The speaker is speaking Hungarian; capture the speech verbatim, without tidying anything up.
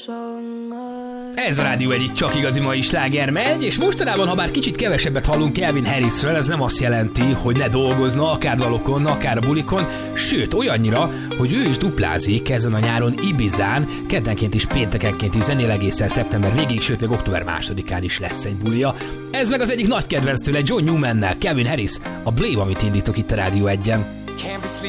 Ez a Rádió egyik csak igazi mai sláger megy, és mostanában, ha bár kicsit kevesebbet hallunk Calvin Harrisről, ez nem azt jelenti, hogy ne dolgozna, akár dalokon, akár a bulikon, sőt, olyannyira, hogy ő is duplázik ezen a nyáron Ibizán, keddenként és péntekenként is zenél egészen szeptember végig, sőt, még október másodikán is lesz egy bulia. Ez meg az egyik nagy kedvenc tőle, John Newman-nel, Calvin Harris, a Blame, amit indítok itt a Rádió egyen.